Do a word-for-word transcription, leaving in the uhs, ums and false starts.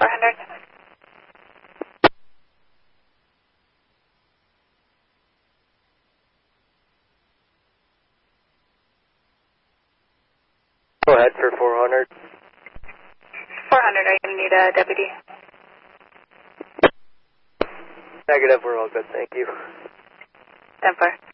four hundred. Go ahead for four hundred. four hundred, are you going to need a deputy? Negative, we're all good, thank you. ten four.